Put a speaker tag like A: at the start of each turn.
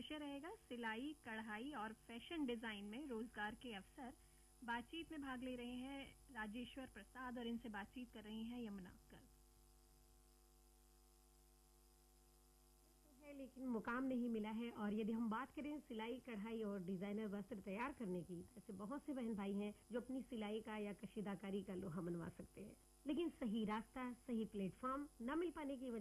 A: विषय रहेगा सिलाई, कढ़ाई और फैशन डिजाइन में रोजगार के अवसर। बातचीत में भाग ले रहे हैं राजेश्वर प्रसाद और इनसे बातचीत कर रही हैं यमुना गर्ग।
B: है लेकिन मुकाम नहीं मिला है। और यदि हम बात करें सिलाई, कढ़ाई और डिजाइनर वस्त्र तैयार करने की, ऐसे बहुत से बहन भाई हैं जो अपनी सिलाई का या कशीदाकारी का लोहा मनवा सकते हैं, लेकिन सही रास्ता, सही प्लेटफॉर्म न मिल पाने की वजह